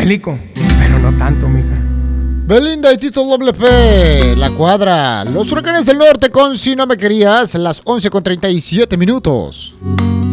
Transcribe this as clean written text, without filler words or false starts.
bélico, pero no tanto, mija. Belinda y Tito Doble P, La Cuadra, Los Huracanes del Norte con Si No Me Querías, las 11:37 minutos.